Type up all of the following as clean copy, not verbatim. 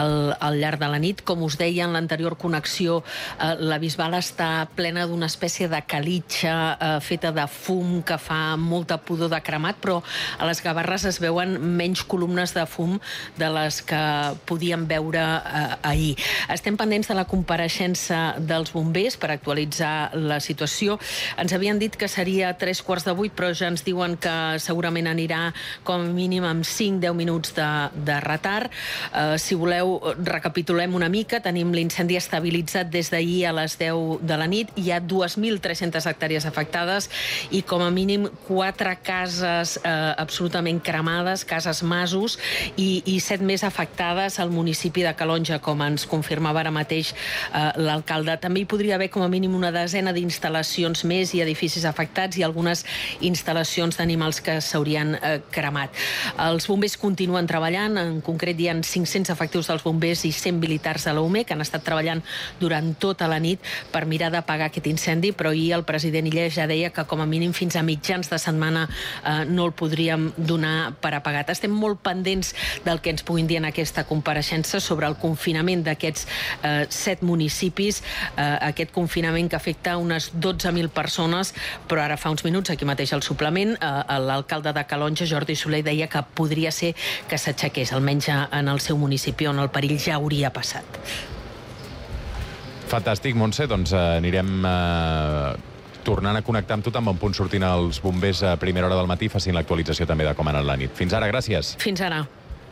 al llarg de la nit. Com us deia en l'anterior connexió, la Bisbal està plena d'una espècie de calitxa feta de fum que fa molta pudor de cremat, però a les Gavarres es veuen menys columnes de fum de les que podíem veure ahir. Estem pendents de la compareixença dels bombers per actualitzar la situació. Ens havien dit que seria 7:45, però ja ens diuen que segurament anirà com a mínim amb 5-10 minuts de retard. Si voleu, recapitulem una mica. Tenim l'incendi estabilitzat des d'ahir a les 10 de la nit. Hi ha 2.300 hectàrees afectades i com a mínim 4 cases absolutament cremades, cases masos, i 7 més afectades al municipi de Calonge, com ens confirmava ara mateix l'alcalde. També hi podria haver com a mínim una desena d'instal·lacions més i edificis afectats i algunes instal·lacions d'animals que s'haurien cremat. Els bombers continuen treballant. En concret, hi ha 500 efectius dels bombers i 100 militars de l'UME que han estat treballant durant tota la nit per mirar d'apagar aquest incendi, però ahir el president Illa ja deia que com a mínim fins a mitjans de setmana no el podríem donar per apagat. Estem molt pendents del que ens puguin dir en aquesta compareixença sobre el confinament d'aquests 7 municipis, aquest confinament que afecta unes 12.000 persones, però ara fa uns minuts, aquí mateix al suplement, l'alcalde de Calonge, Jordi Soler, deia que podria ser que s'aixequés, almenys en el seu municipi, on el perill ja hauria passat. Fantàstic, Montse, doncs anirem tornant a connectar amb tothom en punt sortint els bombers a primera hora del matí, facin l'actualització també de com ha anat la nit. Fins ara, gràcies. Fins ara.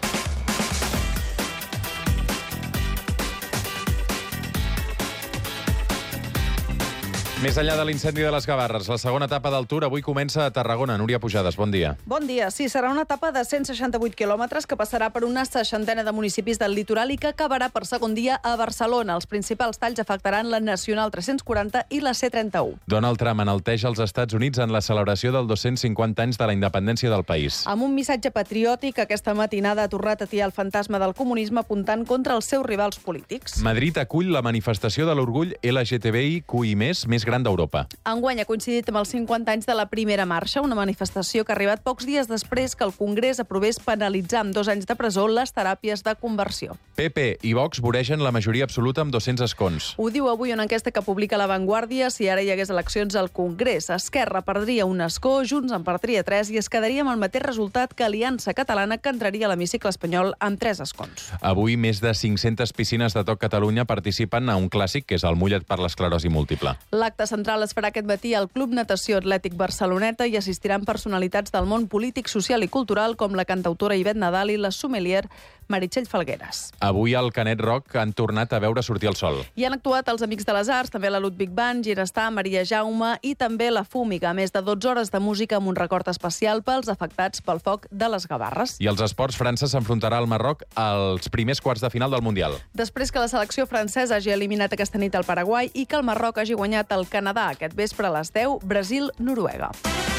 Més enllà de l'incendi de les Gavarres, la segona etapa del Tour avui comença a Tarragona. Núria Pujades, bon dia. Bon dia. Sí, serà una etapa de 168 quilòmetres que passarà per una 60ena de municipis del litoral i que acabarà per segon dia a Barcelona. Els principals talls afectaran la Nacional 340 i la C31. Donald Trump enalteix els Estats Units en la celebració dels 250 anys de la independència del país. Amb un missatge patriòtic, aquesta matinada ha tornat a atiar el fantasma del comunisme apuntant contra els seus rivals polítics. Madrid acull la manifestació de l'orgull LGTBIQI+, més gran d'Europa. Enguany ha coincidit amb els 50 anys de la primera marxa, una manifestació que ha arribat pocs dies després que el Congrés aprovés penalitzar amb 2 anys de presó les teràpies de conversió. PP i Vox voregen la majoria absoluta amb 200 escons. Ho diu avui una enquesta que publica La Vanguardia. Si ara hi hagués eleccions al Congrés, Esquerra perdria un escó, Junts en perdria 3 i es quedaria amb el mateix resultat que Aliança Catalana, que entraria a l'hemicicle espanyol amb 3 escons. Avui més de 500 piscines de tot Catalunya participen a un clàssic que és el Mulla't per l'esclerosi múltiple. L'acte central es farà aquest matí al Club Natació Atlètic Barceloneta i assistiran personalitats del món polític, social i cultural com la cantautora Ivet Nadal i la sommelier Meritxell Falgueres. Avui al Canet Rock han tornat a veure sortir el sol. Hi han actuat els Amics de les Arts, també la Ludwig Band, Ginestar, Maria Jaume i també la Fúmiga. Més de 12 hores de música amb un record especial pels afectats pel foc de les Gavarres. I als esports, França s'enfrontarà al Marroc als primers quarts de final del Mundial. Després que la selecció francesa hagi eliminat aquesta nit el Paraguai i que el Marroc hagi guanyat el Canadà aquest vespre a les 10, Brasil-Noruega.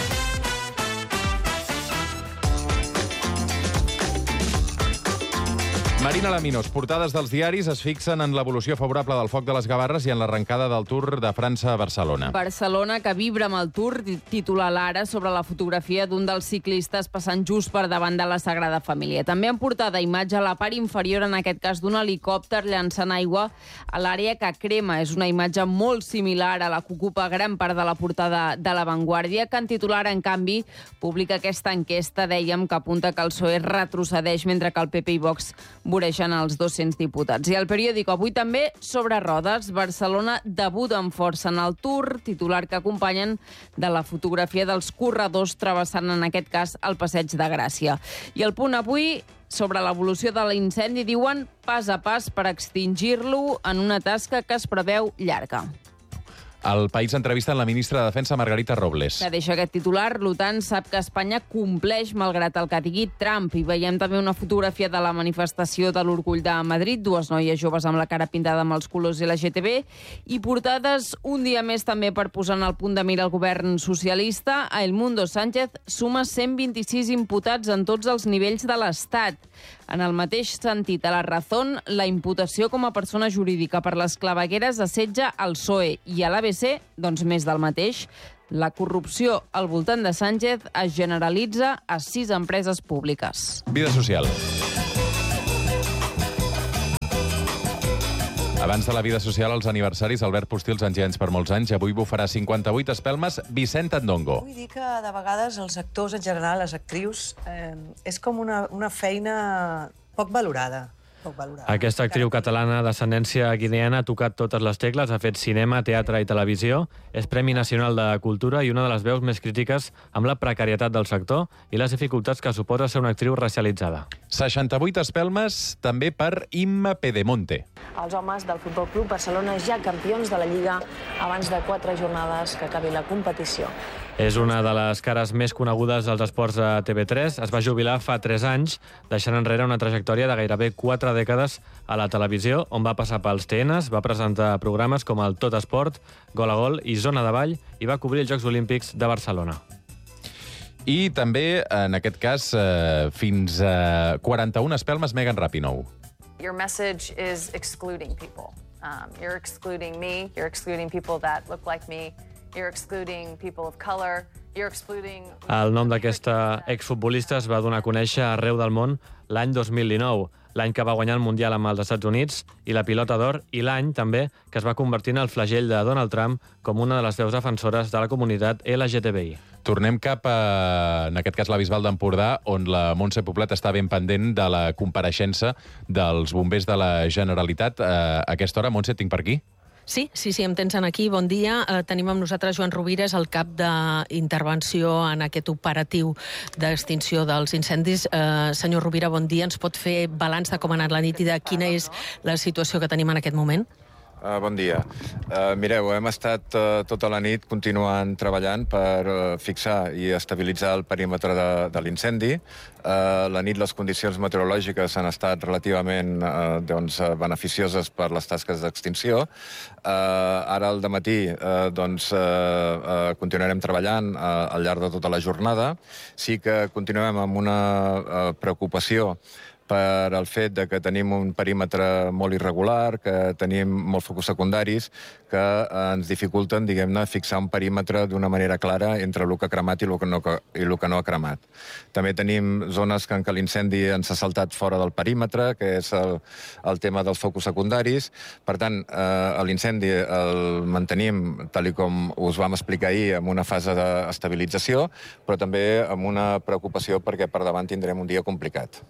Marina Laminos, portades dels diaris es fixen en l'evolució favorable del foc de les Gavarres i en l'arrencada del Tour de França a Barcelona. Barcelona, que vibra amb el Tour, titula l'Ara sobre la fotografia d'un dels ciclistes passant just per davant de la Sagrada Família. També en portada imatge a la part inferior, en aquest cas d'un helicòpter llançant aigua a l'àrea que crema. És una imatge molt similar a la que ocupa gran part de la portada de La Vanguardia, que en titular, en canvi, publica aquesta enquesta, dèiem, que apunta que el PSOE retrocedeix mentre que el PP i Vox voreixen els 200 diputats. I el periòdic avui també sobre rodes. Barcelona debuta amb força en el Tour, titular que acompanyen de la fotografia dels corredors travessant, en aquest cas, el Passeig de Gràcia. I el Punt avui, sobre l'evolució de l'incendi, diuen pas a pas per extingir-lo en una tasca que es preveu llarga. El País entrevista la ministra de Defensa, Margarita Robles. Que deixa aquest titular. L'OTAN sap que Espanya compleix malgrat el que digui Trump. I veiem també una fotografia de la manifestació de l'Orgull de Madrid, 2 noies joves amb la cara pintada amb els colors LGTB, i portades un dia més també per posar en el punt de mira el govern socialista. A El Mundo, Sánchez suma 126 imputats en tots els nivells de l'Estat. En el mateix sentit, a La Razón, la imputació com a persona jurídica per les clavegueres assetja al PSOE, i a l'ABC, doncs més del mateix. La corrupció al voltant de Sánchez es generalitza a 6 empreses públiques. Vida social. Abans de la vida social, als aniversaris, Albert Postils, engens per molts anys, avui bufarà 58 espelmes Vicent Andongo. Vull dir que de vegades els actors en general, les actrius, és com una feina poc valorada. Aquesta actriu catalana d'ascendència guineana ha tocat totes les tecles, ha fet cinema, teatre i televisió, és Premi Nacional de Cultura i una de les veus més crítiques amb la precarietat del sector i les dificultats que suposa ser una actriu racialitzada. 68 espelmes també per Imma Pedemonte. Els homes del Futbol Club Barcelona ja campions de la Lliga abans de 4 jornades que acabi la competició. És una de les cares més conegudes dels esports de TV3. Es va jubilar fa 3 anys, deixant enrere una trajectòria de gairebé 4 dècades a la televisió, on va passar pels TNs, va presentar programes com el Tot Esport, Gol a Gol i Zona de Ball, i va cobrir els Jocs Olímpics de Barcelona. I també, en aquest cas, fins a 41 espelmes Megan Rapinoe. Your message is excluding people. You're excluding me, you're excluding people that look like me, you're excluding people of color, you're excluding... El nom d'aquesta exfutbolista es va donar a conèixer arreu del món l'any 2019, l'any que va guanyar el Mundial amb els Estats Units i la Pilota d'Or, i l'any també que es va convertir en el flagell de Donald Trump com una de les veus defensores de la comunitat LGTBI. Tornem cap a, en aquest cas, la Bisbal d'Empordà, on la Montse Poblet està ben pendent de la compareixença dels bombers de la Generalitat. A aquesta hora, Montse, tinc per aquí? Sí, em tens aquí. Bon dia. Tenim amb nosaltres Joan Rovira, el cap d'intervenció en aquest operatiu d'extinció dels incendis. Senyor Rovira, bon dia. Ens pot fer balanç de com ha anat la nit i de quina és la situació que tenim en aquest moment? Bon dia. Mireu, hem estat tota la nit continuant treballant per fixar i estabilitzar el perímetre de l'incendi. La nit les condicions meteorològiques han estat relativament beneficioses per les tasques d'extinció. Ara al dematí continuarem treballant al llarg de tota la jornada. Sí que continuem amb una preocupació per el fet de que tenim un perímetre molt irregular, que tenim molts focus secundaris, que ens dificulten, diguem-ne, fixar un perímetre d'una manera clara entre el que ha cremat i el que no ha cremat. També tenim zones en què l'incendi ens ha saltat fora del perímetre, que és el tema dels focus secundaris. Per tant, l'incendi el mantenim, tal com us vam explicar ahir, en una fase d'estabilització, però també amb una preocupació perquè per davant tindrem un dia complicat.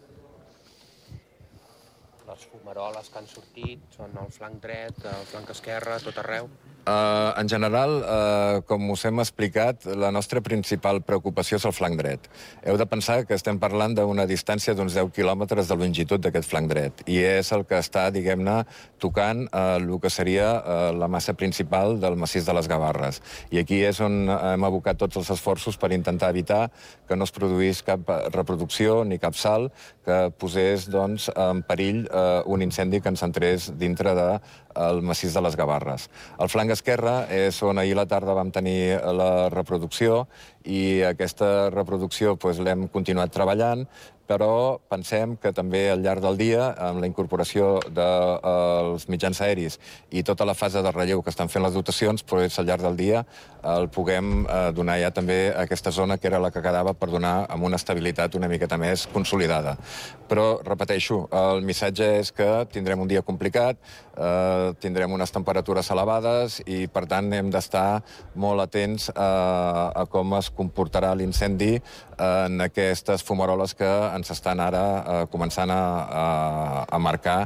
Les fumaroles que han sortit són el flanc dret, el flanc esquerre, tot arreu? En general, com us hem explicat, la nostra principal preocupació és el flanc dret. Heu de pensar que estem parlant d'una distància d'uns 10 quilòmetres de longitud d'aquest flanc dret, i és el que està, diguem-ne, tocant el que seria la massa principal del massís de les Gavarres. I aquí és on hem abocat tots els esforços per intentar evitar que no es produís cap reproducció ni cap salt que posés en perill un incendi que ens entrés dintre del massís de les Gavarres. El flanc esquerre és on ahir a la tarda vam tenir la reproducció, i aquesta reproducció l'hem continuat treballant, però pensem que també al llarg del dia, amb la incorporació dels mitjans aeris i tota la fase de relleu que estan fent les dotacions, al llarg del dia el puguem donar ja també a aquesta zona, que era la que quedava per donar amb una estabilitat una miqueta més consolidada. Però, repeteixo, el missatge és que tindrem un dia complicat, tindrem unes temperatures elevades i, per tant, hem d'estar molt atents a com es comportarà l'incendi en aquestes fumaroles que ens estan ara començant a marcar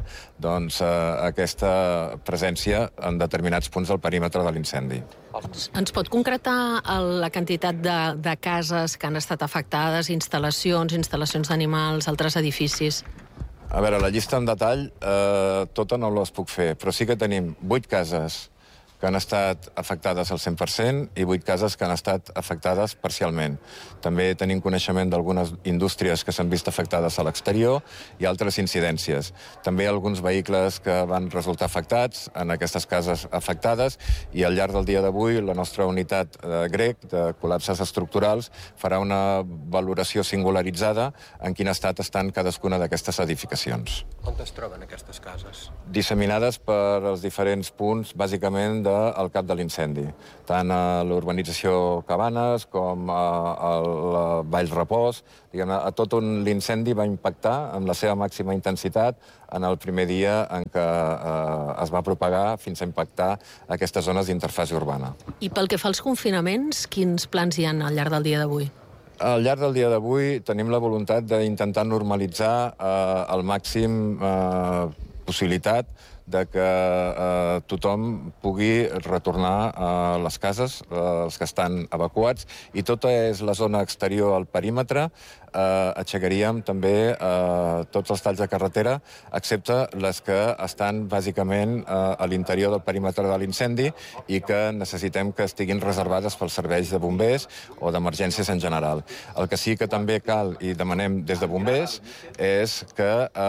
aquesta presència en determinats punts del perímetre de l'incendi. Ens pot concretar la quantitat de cases que han estat afectades, instal·lacions d'animals, altres edificis? A veure, la llista en detall tota no les puc fer, però sí que tenim 8 cases que han estat afectades al 100% i 8 cases que han estat afectades parcialment. També tenim coneixement d'algunes indústries que s'han vist afectades a l'exterior i altres incidències. També alguns vehicles que van resultar afectats en aquestes cases afectades, i al llarg del dia d'avui la nostra unitat grec de col·lapses estructurals farà una valoració singularitzada en quin estat estan cadascuna d'aquestes edificacions. On es troben aquestes cases? Disseminades per els diferents punts, bàsicament de del cap de l'incendi. Tant a l'urbanització Cabanes com a Vall Repòs, diguem-ne, a tot on l'incendi va impactar amb la seva màxima intensitat en el primer dia en què es va propagar fins a impactar aquestes zones d'interfàcia urbana. I pel que fa als confinaments, quins plans hi ha al llarg del dia d'avui? Al llarg del dia d'avui tenim la voluntat d'intentar normalitzar al màxim possibilitat de que tothom pugui retornar a les cases, els que estan evacuats, i tota és la zona exterior al perímetre. Aixecaríem també tots els talls de carretera, excepte les que estan bàsicament a l'interior del perímetre de l'incendi i que necessitem que estiguin reservades pels serveis de bombers o d'emergències en general. El que sí que també cal, i demanem des de bombers, és que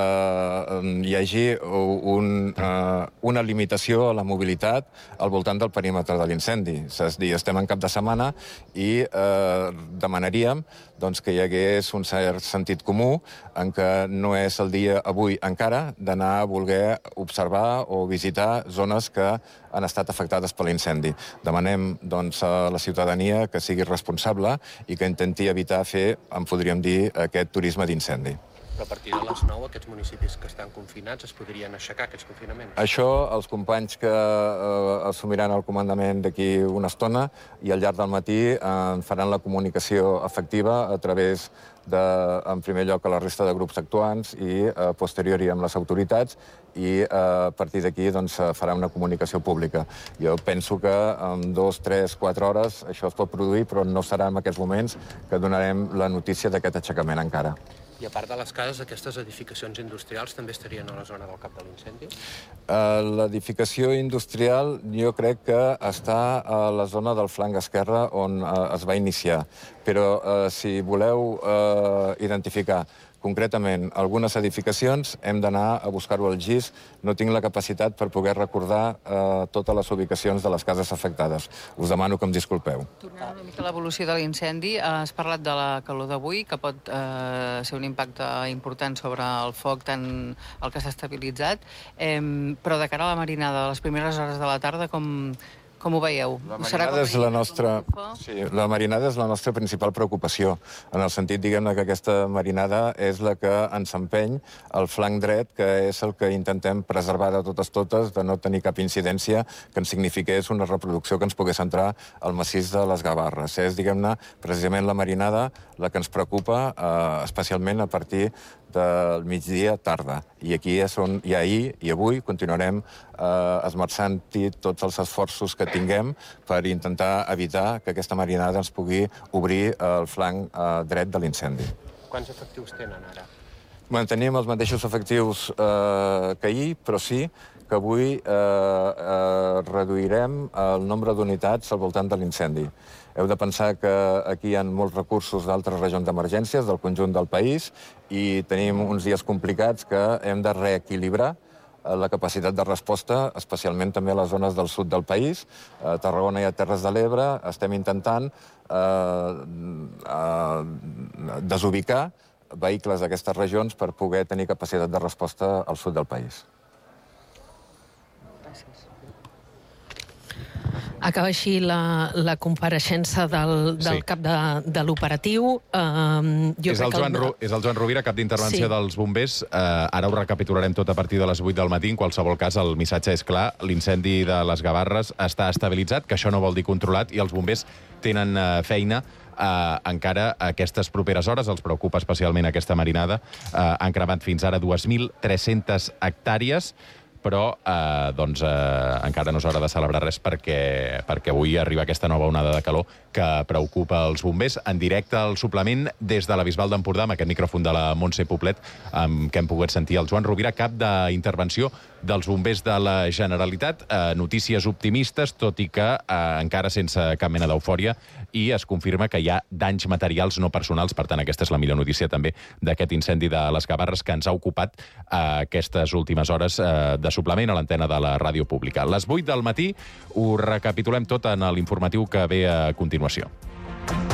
hi hagi una limitació a la mobilitat al voltant del perímetre de l'incendi. És a dir, estem en cap de setmana i demanaríem que hi hagués un cert sentit comú en què no és el dia avui encara d'anar a voler observar o visitar zones que han estat afectades per l'incendi. Demanem a la ciutadania que sigui responsable i que intenti evitar fer, en podríem dir, aquest turisme d'incendi. Però a partir de les 9, aquests municipis que estan confinats es podrien aixecar, aquests confinaments? Això, els companys que assumiran el comandament d'aquí una estona i al llarg del matí en faran la comunicació efectiva a través de, en primer lloc, a la resta de grups actuants i a posteriori amb les autoritats, i a partir d'aquí farà una comunicació pública. Jo penso que en 2, 3, 4 hores això es pot produir, però no serà en aquests moments que donarem la notícia d'aquest aixecament encara. I a part de les cases, aquestes edificacions industrials també estarien a la zona del cap de l'incendi? L'edificació industrial jo crec que està a la zona del flanc esquerre on es va iniciar. Però si voleu identificar concretament algunes edificacions, hem d'anar a buscar-ho al GIS. No tinc la capacitat per poder recordar totes les ubicacions de les cases afectades. Us demano que em disculpeu. Tornant una mica a l'evolució de l'incendi, has parlat de la calor d'avui, que pot ser un impacte important sobre el foc, tant el que s'ha estabilitzat, però de cara a la marinada, a les primeres hores de la tarda, com ho veieu? La marinada és la nostra principal preocupació, en el sentit, diguem-ne, que aquesta marinada és la que ens empeny al flanc dret, que és el que intentem preservar de totes, de no tenir cap incidència que ens signifiqués una reproducció que ens pogués entrar al massís de les Gavarres. És, diguem-ne, precisament la marinada la que ens preocupa, especialment a partir del migdia tarda. I aquí és on, i ahir i avui, continuarem esmerçant-hi tots els esforços que tinguem per intentar evitar que aquesta marinada ens pugui obrir el flanc dret de l'incendi. Quants efectius tenen ara? Mantenim els mateixos efectius que ahir, però sí que avui reduirem el nombre d'unitats al voltant de l'incendi. Heu de pensar que aquí hi ha molts recursos d'altres regions d'emergències del conjunt del país i tenim uns dies complicats que hem de reequilibrar la capacitat de resposta, especialment també a les zones del sud del país. A Tarragona i a Terres de l'Ebre estem intentant desubicar vehicles d'aquestes regions per poder tenir capacitat de resposta al sud del país. Acaba així la compareixença del cap de l'operatiu. És el Joan Rovira, cap d'intervenció dels bombers. Ara ho recapitularem tot a partir de les 8 del matí. En qualsevol cas, el missatge és clar. L'incendi de les Gavarres està estabilitzat, que això no vol dir controlat, i els bombers tenen feina encara aquestes properes hores. Els preocupa especialment aquesta marinada. Han cremat fins ara 2.300 hectàrees, però encara no és hora de celebrar res perquè avui arriba aquesta nova onada de calor que preocupa els bombers. En directe al suplement des de la Bisbal d'Empordà, amb aquest micròfon de la Montse Poblet, que hem pogut sentir el Joan Rovira, cap d'intervenció dels bombers de la Generalitat. Notícies optimistes, tot i que encara sense cap mena d'eufòria, i es confirma que hi ha danys materials no personals. Per tant, aquesta és la millor notícia també d'aquest incendi de les Gavarres que ens ha ocupat aquestes últimes hores de suplement a l'antena de la ràdio pública. A les 8 del matí ho recapitulem tot en l'informatiu que ve a continuació.